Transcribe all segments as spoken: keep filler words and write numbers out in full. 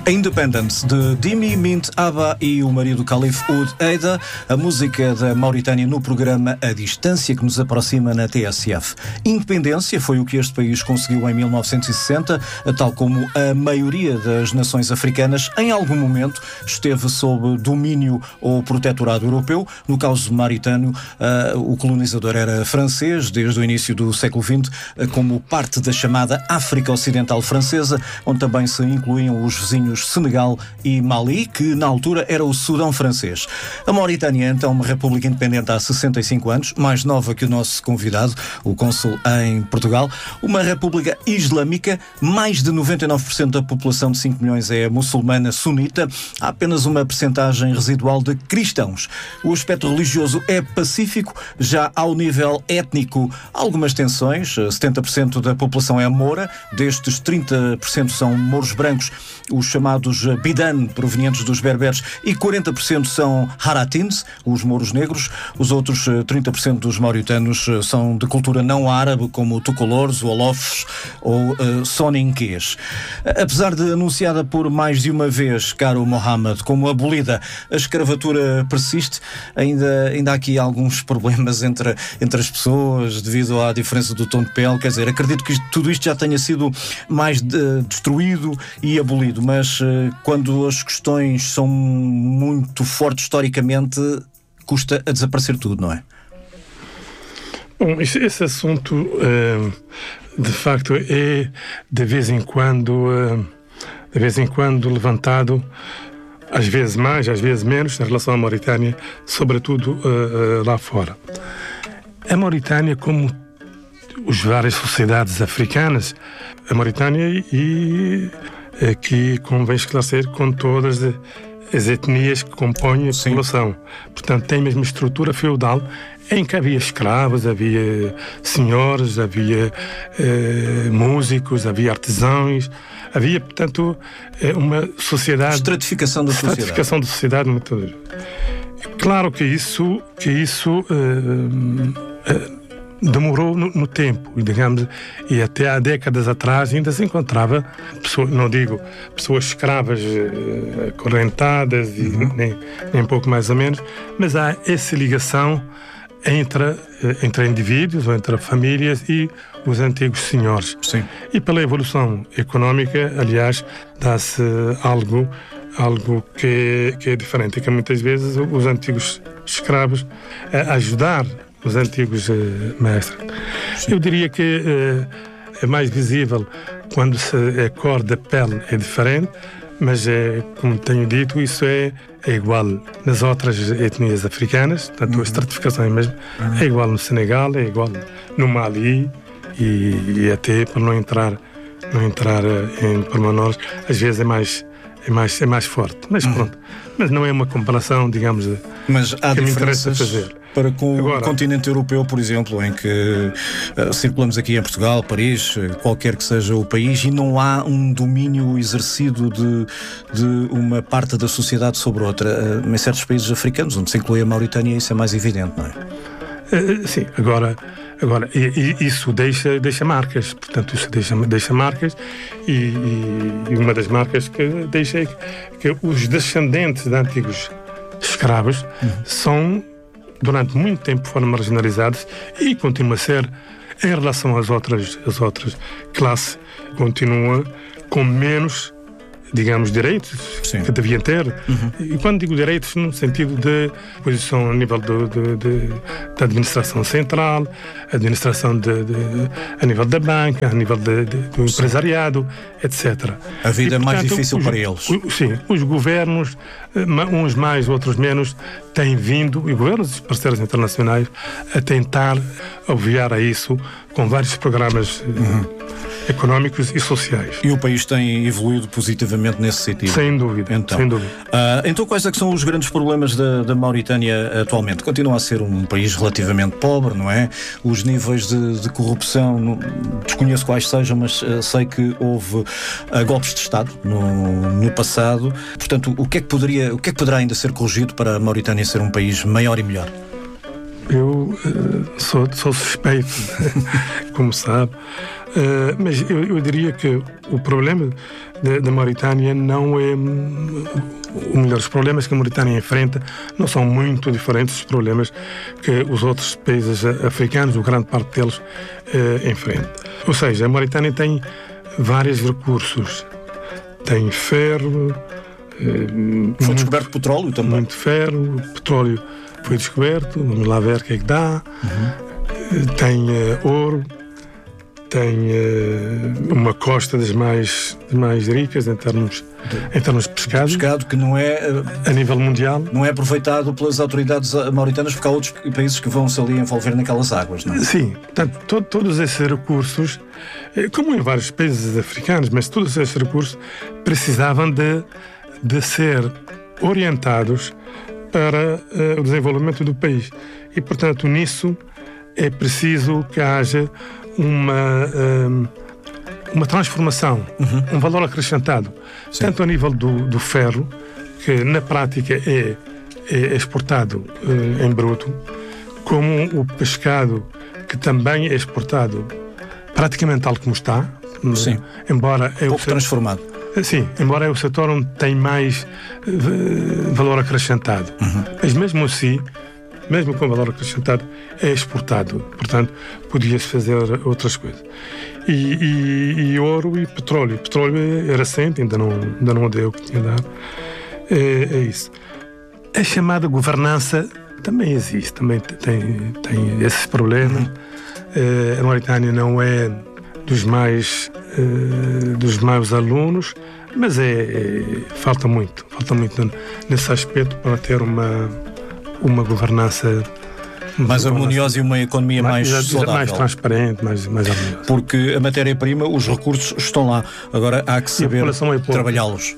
Independence, de Dimi Mint Abba e o marido Khalif Oud Eida, a música da Mauritânia no programa A Distância, que nos aproxima na T S F. Independência foi o que este país conseguiu em mil novecentos e sessenta, tal como a maioria das nações africanas, em algum momento esteve sob domínio ou protetorado europeu. No caso mauritano, uh, o colonizador era francês desde o início do século vinte, uh, como parte da chamada África Ocidental Francesa, onde também se incluíam os vizinhos Senegal e Mali, que na altura era o Sudão francês. A Mauritânia é então uma república independente há sessenta e cinco anos, mais nova que o nosso convidado, o cônsul em Portugal. Uma república islâmica, mais de noventa e nove por cento da população de cinco milhões é muçulmana sunita, há apenas uma percentagem residual de cristãos. O aspecto religioso é pacífico, já ao nível étnico algumas tensões, setenta por cento da população é moura, destes trinta por cento são mouros brancos, os chamados Bidan, provenientes dos berberes, e quarenta por cento são Haratins, os mouros negros. Os outros trinta por cento dos mauritanos são de cultura não árabe, como tucolores, olofes ou uh, soninquês. Apesar de anunciada por mais de uma vez, caro Mohamed, como abolida, a escravatura persiste. Ainda, ainda há aqui alguns problemas entre, entre as pessoas, devido à diferença do tom de pele. Quer dizer, acredito que isto, tudo isto já tenha sido mais de, destruído e abolido, mas quando as questões são muito fortes historicamente, custa a desaparecer tudo, não é? Bom, esse, esse assunto, uh, de facto, é de vez em quando, uh, de vez em quando levantado, às vezes mais, às vezes menos, em relação à Mauritânia, sobretudo uh, uh, lá fora. A Mauritânia, como as várias sociedades africanas, a Mauritânia e que convém esclarecer com todas as etnias que compõem a Sim. população. Portanto, tem a mesma estrutura feudal em que havia escravos, havia senhores, havia eh, músicos, havia artesãos, havia, portanto, uma sociedade... Estratificação da sociedade. Estratificação da sociedade. Muito... Claro que isso, que isso eh, eh, demorou no, no tempo, digamos, e até há décadas atrás ainda se encontrava, pessoas, não digo pessoas escravas uh, acorrentadas, e uhum. nem, nem pouco mais ou menos, mas há essa ligação entre, uh, entre indivíduos ou entre famílias e os antigos senhores. Sim. E pela evolução económica, aliás, dá-se algo, algo que, que é diferente, que muitas vezes os antigos escravos uh, ajudar os antigos uh, mestres. Sim. Eu diria que uh, é mais visível quando se, a cor da pele é diferente, mas, uh, como tenho dito, isso é, é igual nas outras etnias africanas, portanto, uhum. a estratificação é, mesmo, uhum. é igual no Senegal, é igual no Mali, e, e até, para não entrar, não entrar uh, em pormenores, às vezes é mais, é mais, é mais forte. Mas uhum. pronto, mas não é uma comparação, digamos, mas há que me interessa fazer. Para com Agora, o continente europeu, por exemplo, em que uh, circulamos aqui em Portugal, Paris, qualquer que seja o país, e não há um domínio exercido de, de uma parte da sociedade sobre outra. Uh, em certos países africanos, onde se inclui a Mauritânia, isso é mais evidente, não é? Uh, sim, agora, agora e, e isso deixa, deixa marcas, portanto, isso deixa, deixa marcas, e, e uma das marcas que deixa é que, que os descendentes de antigos escravos uhum. são, durante muito tempo, foram marginalizados e continua a ser, em relação às outras, às outras classes, continua com menos, digamos, direitos Sim. que deviam ter. Uhum. E quando digo direitos, no sentido de posição a nível de, de, de, da administração central, administração de, de, a nível da banca, a nível de, de, do empresariado, etcétera. A vida é mais difícil os, para eles. Os, sim, os governos, uns mais, outros menos, têm vindo, e governos e parceiros internacionais, a tentar obviar a isso com vários programas uhum. económicos e sociais. E o país tem evoluído positivamente nesse sentido? Sem dúvida. Então, sem dúvida. Uh, então quais é que são os grandes problemas da, da Mauritânia atualmente? Continua a ser um país relativamente pobre, não é? Os níveis de, de corrupção, não, desconheço quais sejam, mas uh, sei que houve uh, golpes de Estado no, no passado. Portanto, o que, é que poderia, o que é que poderá ainda ser corrigido para a Mauritânia ser um país maior e melhor? Eu uh, sou, sou suspeito, como sabe, uh, mas eu, eu diria que o problema da, da Mauritânia não é... Ou melhor, os problemas que a Mauritânia enfrenta não são muito diferentes dos problemas que os outros países africanos, ou grande parte deles, uh, enfrentam. Ou seja, a Mauritânia tem vários recursos. Tem ferro... Uh, Foi descoberto petróleo também. Muito ferro, petróleo foi descoberto, vamos lá ver o que é que dá. Uhum. Tem uh, ouro, tem uh, uma costa das mais, das mais ricas em termos, de, em termos de pescado. Pescado que não é... Uh, a nível mundial. Não é aproveitado pelas autoridades mauritanas porque há outros países que vão se ali envolver naquelas águas, não é? Sim, portanto, to, todos esses recursos, como em vários países africanos, mas todos esses recursos precisavam de, de ser orientados para uh, o desenvolvimento do país. E, portanto, nisso é preciso que haja uma, um, uma transformação, uhum. um valor acrescentado, Sim. tanto a nível do, do ferro, que na prática é, é exportado uh, em bruto, como o pescado, que também é exportado praticamente tal como está, Sim. embora é pouco o transformado. Sim, embora é o setor onde tem mais uh, valor acrescentado. Uhum. Mas mesmo assim, mesmo com valor acrescentado, é exportado. Portanto, podia-se fazer outras coisas. E, e, e ouro e petróleo. Petróleo é recente, ainda não, ainda não deu o que tinha dado. É, é isso. A chamada governança também existe, também tem, tem esses problemas. Uhum. Uh, a Mauritânia não é dos mais uh, dos meus alunos, mas é, é falta muito, falta muito nesse aspecto para ter uma uma governança mais harmoniosa e uma economia mais, mais saudável, mais transparente, mais mais harmoniosa. Porque a matéria-prima, os recursos estão lá. Agora há que saber é trabalhá-los.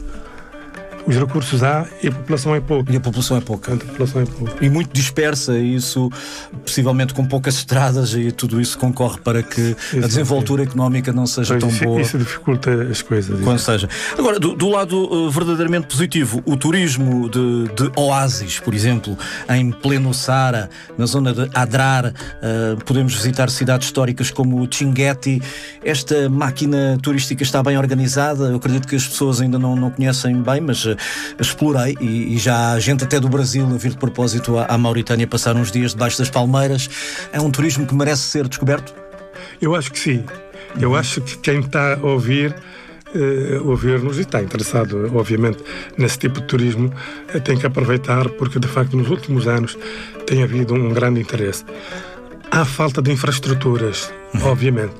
Os recursos há e a população é pouca. E a população é pouca. A população é pouca. E muito dispersa, e isso, possivelmente com poucas estradas, e tudo isso concorre para que isso, a desenvoltura é. económica não seja pois tão isso, boa. Isso dificulta as coisas. Quando seja. Agora, do, do lado uh, verdadeiramente positivo, o turismo de, de oásis, por exemplo, em pleno Saara, na zona de Adrar, uh, podemos visitar cidades históricas como Chinguetti. Esta máquina turística está bem organizada. Eu acredito que as pessoas ainda não, não conhecem bem, mas uh, explorei e, e já há gente até do Brasil a vir de propósito à, à Mauritânia passar uns dias debaixo das palmeiras. É um turismo que merece ser descoberto? Eu acho que sim. Eu acho que quem está a ouvir uh, ouvir-nos e está interessado, obviamente, nesse tipo de turismo, uh, tem que aproveitar, porque de facto nos últimos anos tem havido um grande interesse. Há falta de infraestruturas, uhum. obviamente,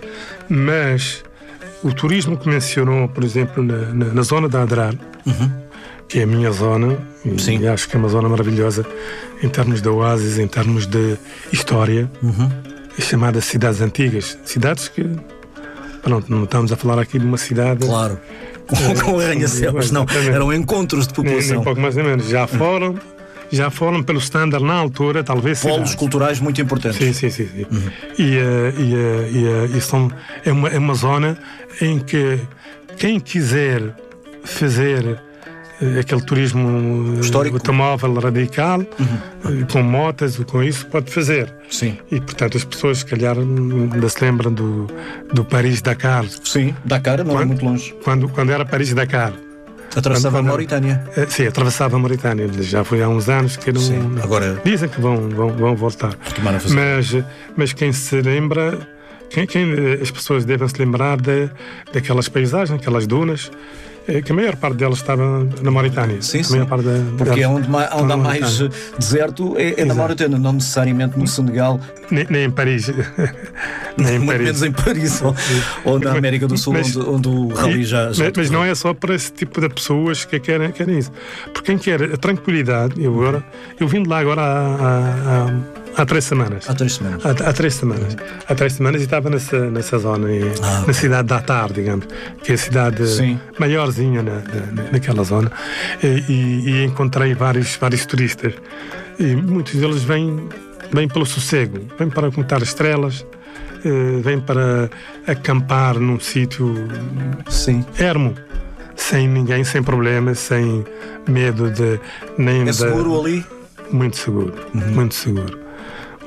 mas o turismo que mencionou, por exemplo, na, na, na zona da Adrar, uhum. que é a minha zona, e acho que é uma zona maravilhosa em termos de oásis, em termos de história, uhum. é chamada cidades antigas. Cidades que, pronto, não estamos a falar aqui de uma cidade... Claro, com, com arranha-céus, não, eram encontros de população. Nem, nem pouco mais ou menos, já foram... Já foram pelo standard na altura, talvez... Polos cidades. culturais muito importantes. Sim, sim, sim. sim. Uhum. E, uh, e, uh, e, uh, e são, é, uma, é uma zona em que quem quiser fazer aquele turismo histórico, automóvel radical, uhum. com motas, com isso, pode fazer. Sim. E, portanto, as pessoas, se calhar, ainda se lembram do, do Paris-Dakar. Sim, Dakar não quando, é muito longe. Quando, quando era Paris-Dakar. Atravessava quando, a Mauritânia. Uh, sim, atravessava a Mauritânia. Já foi há uns anos que não... Sim, agora... Dizem que vão, vão, vão voltar. Mas, mas quem se lembra... Quem, quem, as pessoas devem se lembrar de, daquelas paisagens, aquelas dunas, que a maior parte delas estava na Mauritânia. Sim, sim. Parte da, porque é onde, onde há mais deserto, é, é na Mauritânia, não necessariamente no Senegal. Nem, nem em Paris. nem em Paris. Menos em Paris, ou, ou na América do Sul, mas, onde, onde o rally já... já mas mas não é só para esse tipo de pessoas que querem, querem isso. Porque quem quer a tranquilidade, eu, agora, eu vim de lá agora há... há Há três semanas. Há três semanas. Há, há três semanas. Há três semanas e estava nessa, nessa zona, e, ah, na okay. cidade de Atar, digamos, que é a cidade Sim. maiorzinha na, na, naquela zona. E, e, e encontrei vários, vários turistas. E muitos deles vêm, vêm pelo sossego, vêm para contar estrelas, vêm para acampar num sítio Sim. ermo. Sem ninguém, sem problemas, sem medo de... Nem é seguro de, ali? Muito seguro, uhum. muito seguro.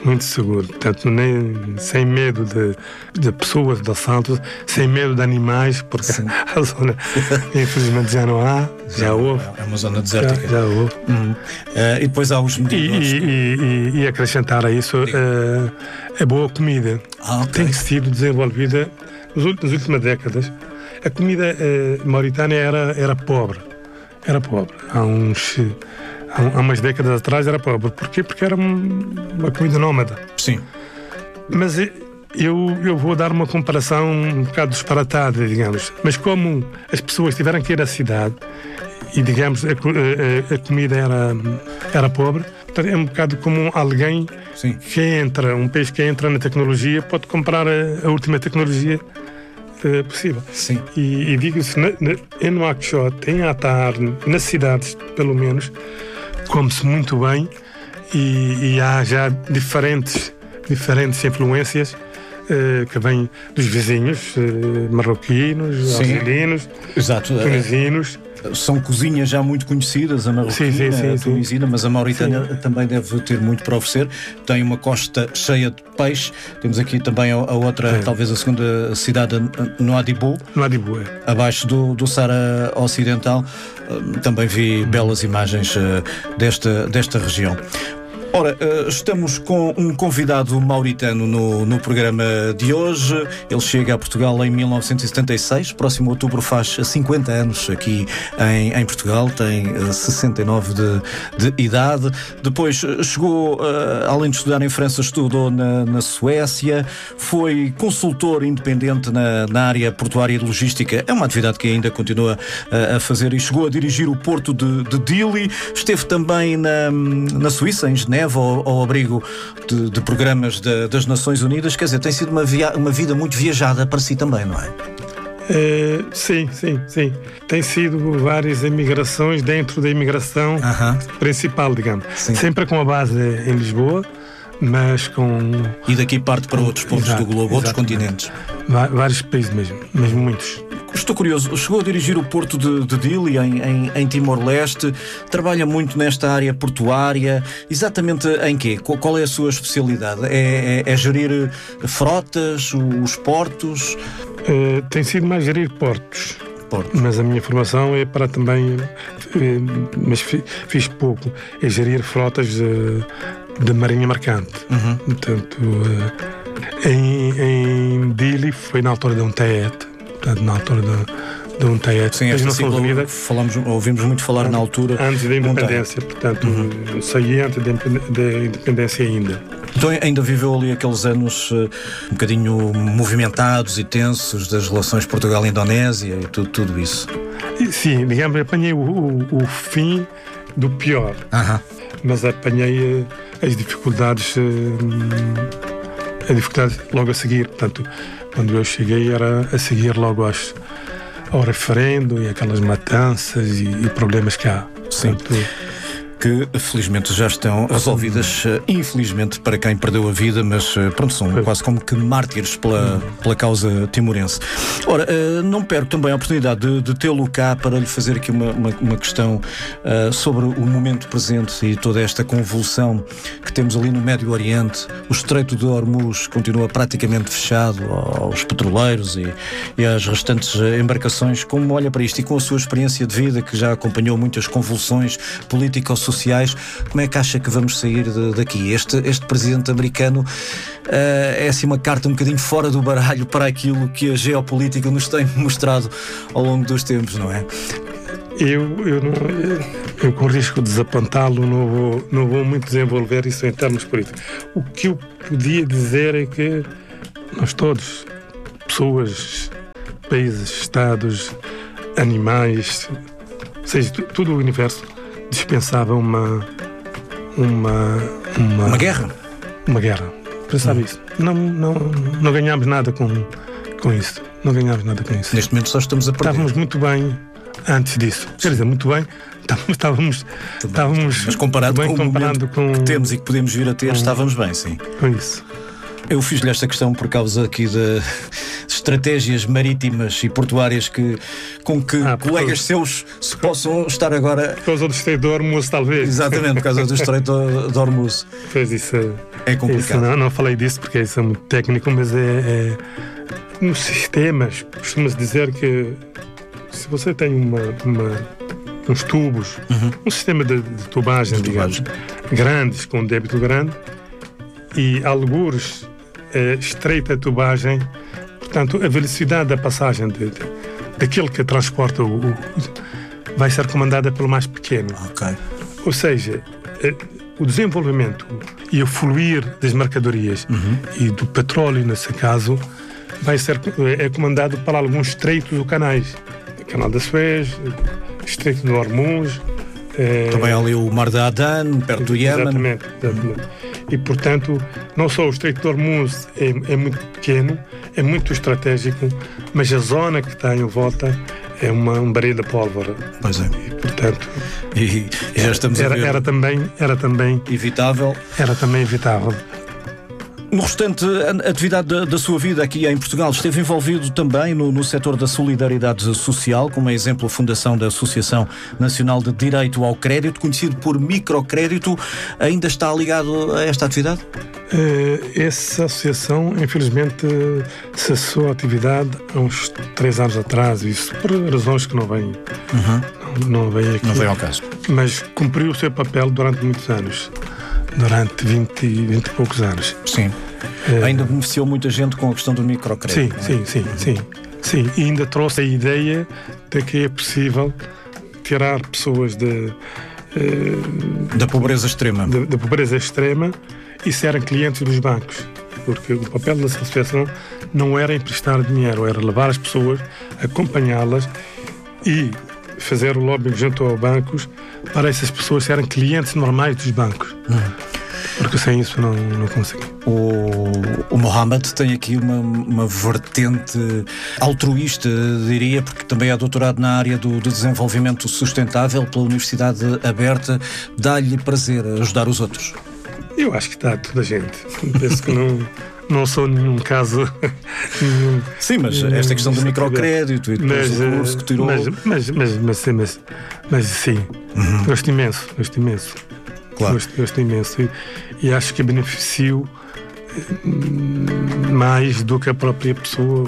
Muito seguro, portanto, nem, sem medo de, de pessoas, de assaltos, sem medo de animais, porque Sim. a zona, infelizmente, já não há, já, já houve. É uma zona desértica. Já, já houve. Uhum. Uh, e depois há os medidores. E, e, e, e acrescentar a isso uh, a boa comida. Ah, okay. Tem sido desenvolvida nas últimas décadas. A comida uh, mauritânia era, era pobre. Era pobre. Há uns... Há umas décadas atrás era pobre. Porquê? Porque era uma comida nómada. Sim. Mas eu, eu vou dar uma comparação um bocado disparatada, digamos. Mas como as pessoas tiveram que ir à cidade e, digamos, a, a, a comida era, era pobre, é um bocado como alguém Sim. que entra, um país que entra na tecnologia, pode comprar a, a última tecnologia uh, possível. Sim. E, e digo-se, na, na, em Nouakchott, em Atar, nas cidades, pelo menos, come-se muito bem e, e há já diferentes, diferentes influências uh, que vêm dos vizinhos, uh, marroquinos, algerinos, tunisinos. São cozinhas já muito conhecidas, a marroquina, sim, sim, sim, a tunisina, mas a Mauritânia sim. também deve ter muito para oferecer. Tem uma costa cheia de peixe. Temos aqui também a, a outra, é. talvez a segunda cidade, Nouadhibou, Nouadhibou é. abaixo do, do Saara Ocidental. Também vi belas imagens desta, desta região. Ora, estamos com um convidado mauritano no, no programa de hoje. Ele chega a Portugal em mil novecentos e setenta e seis. Próximo outubro faz cinquenta anos aqui em, em Portugal. Tem sessenta e nove de, de idade. Depois chegou, além de estudar em França, estudou na, na Suécia. Foi consultor independente na, na área portuária e de logística. É uma atividade que ainda continua a, a fazer. E chegou a dirigir o porto de, de Dili. Esteve também na, na Suíça, em Genebra, Ao, ao abrigo de, de programas de, das Nações Unidas. Quer dizer, tem sido uma, via, uma vida muito viajada para si também, não é? é sim, sim, sim. Tem sido várias imigrações dentro da imigração uh-huh. principal, digamos. Sim. Sempre com a base em Lisboa, mas com... E daqui parte para outros pontos Exato, do globo, outros continentes. Vários países mesmo, mesmo muitos. Estou curioso, chegou a dirigir o porto de, de Dili, em, em, em Timor-Leste, trabalha muito nesta área portuária, exatamente em quê? Qual é a sua especialidade? É, é, é gerir frotas, os portos? Uh, tem sido mais gerir portos, portos, mas a minha formação é para também, mas fiz pouco, é gerir frotas de, de marinha mercante. Uhum. Portanto, uh, em, em Dili foi na altura de um TET, portanto, na altura de, de um TET. Sim, esta sigla falamos, ouvimos muito falar antes, na altura. Antes da independência, portanto, uhum. saí antes da independência ainda. Então ainda viveu ali aqueles anos uh, um bocadinho movimentados e tensos das relações Portugal-Indonésia e tudo, tudo isso? Sim, digamos, apanhei o, o, o fim do pior, uh-huh. mas apanhei uh, as dificuldades, uh, a dificuldade logo a seguir, portanto, quando eu cheguei era a seguir logo aos, ao referendo e aquelas matanças e, e problemas que há. Sim. Portanto, que felizmente já estão resolvidas, infelizmente para quem perdeu a vida, mas pronto, são quase como que mártires pela, pela causa timorense. Ora, não perco também a oportunidade de, de tê-lo cá para lhe fazer aqui uma, uma, uma questão uh, sobre o momento presente e toda esta convulsão que temos ali no Médio Oriente. O Estreito de Hormuz continua praticamente fechado aos petroleiros e, e às restantes embarcações. Como olha para isto e com a sua experiência de vida, que já acompanhou muitas convulsões político-sociais, sociais, como é que acha que vamos sair de, daqui? Este, este presidente americano uh, é assim uma carta um bocadinho fora do baralho para aquilo que a geopolítica nos tem mostrado ao longo dos tempos, não é? Eu, eu, não, eu com risco de desapontá-lo, não vou, não vou muito desenvolver isso em termos políticos. O que eu podia dizer é que nós todos, pessoas, países, estados, animais, ou seja, tudo o universo dispensava uma uma uma, uma guerra uma guerra pensava hum. isso não não não ganhámos nada com com isso não ganhámos nada com isso neste momento só estamos a perder. Estávamos muito bem antes disso. Quer dizer, muito bem, estávamos, estávamos mas comparado bem com o comparado momento com que temos e que podemos vir a ter, com, estávamos bem, sim. Com isso. Eu fiz-lhe esta questão por causa aqui de estratégias marítimas e portuárias que, com que ah, colegas causa... seus se possam estar agora... Por causa do Estreito de Hormuz, talvez. Exatamente, por causa do Estreito de Hormuz. Pois isso é complicado. Isso, não, não falei disso porque isso é muito técnico, mas é... é... Nos sistemas, costuma-se dizer que se você tem uma, uma, uns tubos, uhum. um sistema de, de tubagem, de digamos, tubagem. grandes, com um débito grande, e algures é, estreita a tubagem, portanto, a velocidade da passagem de, de, daquele que transporta o, o vai ser comandada pelo mais pequeno. Okay. Ou seja, é, o desenvolvimento e o fluir das mercadorias uhum. e do petróleo, nesse caso, vai ser é comandado para alguns estreitos ou canais. O Canal da Suez, Estreito de Hormuz. É... Também há ali o Mar de Adan, perto do Iémen. Exatamente, exatamente. E, portanto, não só o Estreito de Hormuz é, é muito pequeno, é muito estratégico, mas a zona que está em volta é uma, um barril de pólvora. Pois é. E, portanto, e, e já estamos era, a ver... Era também, era também... Evitável. Era também evitável. No restante atividade da, da sua vida aqui em Portugal, esteve envolvido também no, no setor da solidariedade social, como é exemplo a fundação da Associação Nacional de Direito ao Crédito, conhecido por microcrédito. Ainda está ligado a esta atividade? Uh, essa associação, infelizmente, cessou a atividade há uns três anos atrás, isso por razões que não vêm, uhum. não, não vêm aqui. Não vem ao caso. Mas cumpriu o seu papel durante muitos anos. Durante vinte, vinte e poucos anos. Sim. É... Ainda beneficiou muita gente com a questão do microcrédito. Sim, é? sim, sim, sim, sim. E ainda trouxe a ideia de que é possível tirar pessoas de, uh, da pobreza extrema. Da, da pobreza extrema e serem clientes dos bancos. Porque o papel da associação não era emprestar dinheiro, era levar as pessoas, acompanhá-las e fazer o lobbying junto aos bancos para essas pessoas serem clientes normais dos bancos. Hum. Porque sem isso não, não consegui. O, o Mohamed tem aqui uma, uma vertente altruísta, diria, porque também é doutorado na área do, do desenvolvimento sustentável pela Universidade Aberta. Dá-lhe prazer ajudar os outros? Eu acho que dá a toda a gente. Penso que não... Não sou nenhum caso. nenhum, sim, mas nenhum, esta questão do microcrédito e depois do curso que tirou. Mas, mas, mas, mas, mas, mas sim, uhum. gosto imenso, gosto imenso. Claro. Gosto, gosto imenso. E, e acho que beneficio mais do que a própria pessoa,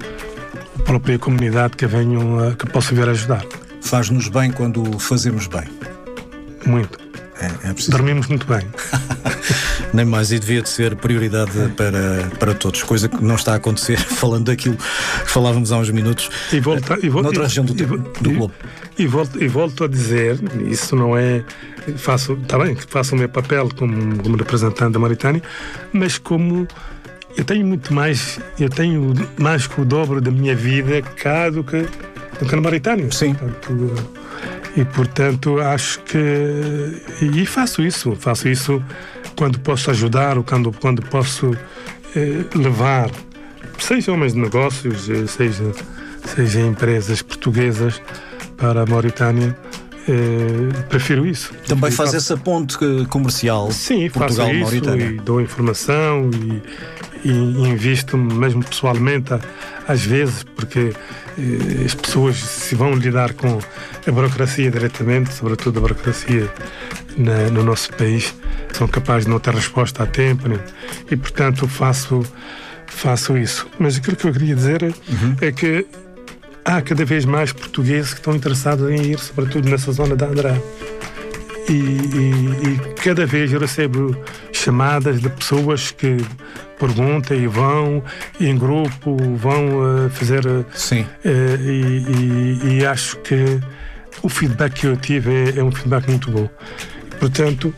a própria comunidade que venham a, que possa vir ajudar. Faz-nos bem quando fazemos bem. Muito. É, é preciso. Dormimos muito bem. Nem mais, e devia de ser prioridade para, para todos, coisa que não está a acontecer, falando daquilo que falávamos há uns minutos, e volta, e volta, noutra e, região do, e, do globo. E, e, volto, e volto a dizer, isso não é... Faço, está bem, faço o meu papel como, como representante da Mauritânia, mas como eu tenho muito mais, eu tenho mais que o dobro da minha vida cá do que, do que na Mauritânia. Sim. Portanto, e, portanto, acho que... E faço isso, faço isso quando posso ajudar ou quando, quando posso eh, levar, seja homens de negócios, seja, seja empresas portuguesas para a Mauritânia, eh, prefiro isso. Também prefiro faz faço... essa ponte comercial. Sim, Portugal, faço isso Mauritânia. E dou informação e, e invisto mesmo pessoalmente, às vezes, porque eh, as pessoas se vão lidar com a burocracia diretamente, sobretudo a burocracia na, no nosso país, são capazes de não ter resposta a tempo, né? E portanto faço, faço isso. Mas aquilo que eu queria dizer uhum. é que há cada vez mais portugueses que estão interessados em ir, sobretudo nessa zona da André. E, e, e cada vez eu recebo chamadas de pessoas que perguntam e vão em grupo, vão uh, fazer... Sim. Uh, e, e, e acho que o feedback que eu tive é, é um feedback muito bom. Portanto,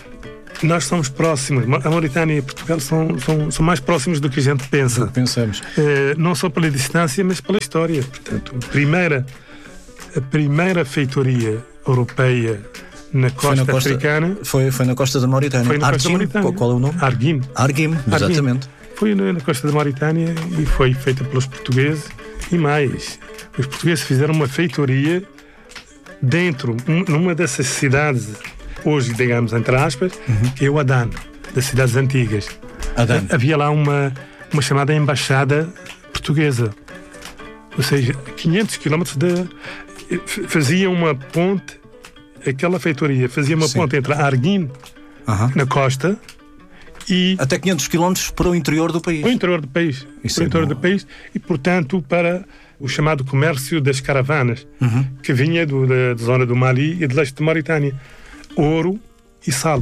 nós somos próximos. A Mauritânia e Portugal são, são, são mais próximos do que a gente pensa. Pensamos. Uh, não só pela distância, mas pela história. Portanto, a primeira, a primeira feitoria europeia na costa, foi na costa africana... Foi, foi na costa da Mauritânia. Foi na Argim, costa da Mauritânia. Qual é o nome? Arguim. Arguim, exatamente. Arguim. Foi na costa da Mauritânia e foi feita pelos portugueses. E mais, os portugueses fizeram uma feitoria dentro, numa dessas cidades, hoje, digamos, entre aspas, uhum. que é o Adan, das cidades antigas. Adan. havia lá uma, uma chamada embaixada portuguesa. Ou seja, quinhentos quilómetros de... Fazia uma ponte, aquela feitoria, fazia uma Sim. ponte entre Arguim, uh-huh. na costa, e... Até quinhentos quilómetros para o interior do país. Para o interior do país. Isso para o é interior bom. do país e, portanto, para o chamado comércio das caravanas, uhum. que vinha do, da, da zona do Mali e de leste de Mauritânia. Ouro e sal.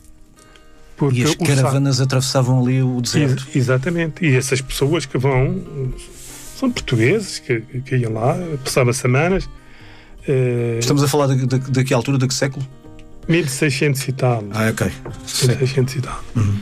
Porque e as caravanas sal... atravessavam ali o deserto. Ex- exatamente. E essas pessoas que vão... São portugueses que, que iam lá, passavam semanas. Uh... Estamos a falar de, de, de que altura, de que século? mil e seiscentos e tal. Ah, ok. mil e seiscentos e tal. Uhum.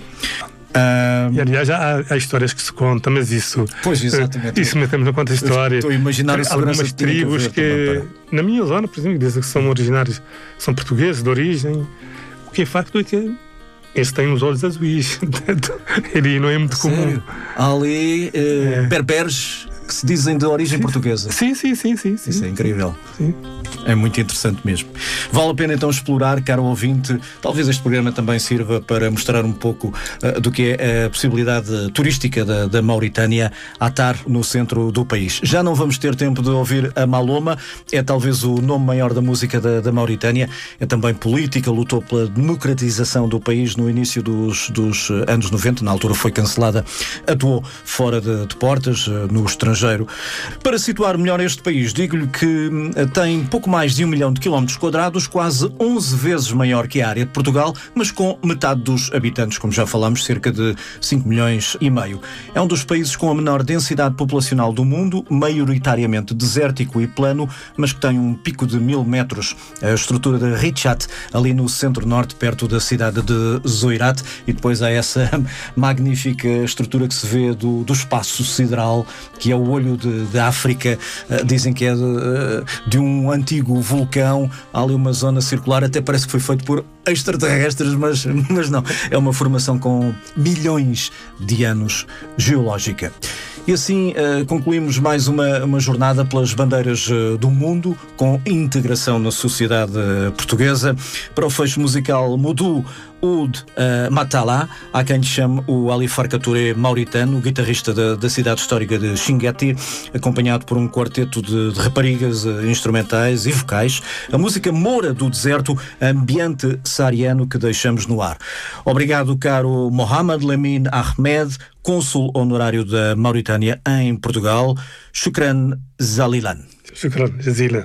Um... E aliás, há, há histórias que se contam, mas isso. Pois, exatamente. Isso metemos na conta história. Estou a imaginar a algumas tribos que, que na minha zona, por exemplo, dizem que são originários, são portugueses de origem. O que é facto é que esse tem os olhos azuis. Ele não é muito Sério? comum. Há ali eh, é. berberes que se dizem de origem sim, portuguesa. Sim, sim, sim, sim, sim. Isso é incrível. Sim. É muito interessante mesmo. Vale a pena então explorar, caro ouvinte. Talvez este programa também sirva para mostrar um pouco uh, do que é a possibilidade turística da, da Mauritânia a estar no centro do país. Já não vamos ter tempo de ouvir a Maloma, é talvez o nome maior da música da, da Mauritânia, é também política, lutou pela democratização do país no início dos, dos anos noventa, na altura foi cancelada, atuou fora de, de portas, no estrangeiro. Para situar melhor este país, digo-lhe que tem pouco mais de um milhão de quilómetros quadrados, quase onze vezes maior que a área de Portugal, mas com metade dos habitantes, como já falámos, cerca de cinco milhões e meio. É um dos países com a menor densidade populacional do mundo, maioritariamente desértico e plano, mas que tem um pico de mil metros. A estrutura de Richat, ali no centro-norte, perto da cidade de Zoirat, e depois há essa magnífica estrutura que se vê do, do espaço sideral, que é o olho de, de África. Uh, dizem que é de, de um antigo vulcão. Há ali uma zona circular, até parece que foi feito por extraterrestres, mas, mas não. É uma formação com milhões de anos geológica. E assim uh, concluímos mais uma, uma jornada pelas bandeiras uh, do mundo, com integração na sociedade uh, portuguesa. Para o fecho musical Moudou Ould uh, Matala, há quem lhe chame o Ali Farka Touré mauritano, guitarrista da, da cidade histórica de Chinguetti, acompanhado por um quarteto de, de raparigas uh, instrumentais e vocais. A música Moura do Deserto, ambiente saariano que deixamos no ar. Obrigado, caro Mohamed Lamine Ahmed, cônsul honorário da Mauritânia em Portugal. Shukran Zalilan. Shukran Jazilan.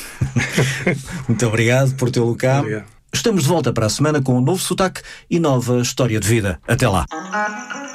Muito obrigado por tê-lo cá. Obrigado. Estamos de volta para a semana com um novo sotaque e nova história de vida. Até lá.